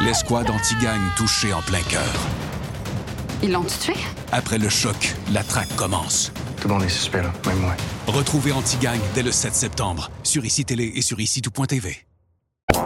L'escouade anti-gang touchée en plein cœur. Ils l'ont tué? Après le choc, la traque commence. Tout le monde est suspect, là, même moi. Retrouvez Anti-Gang dès le 7 septembre sur ICI Télé et sur ICITout.tv.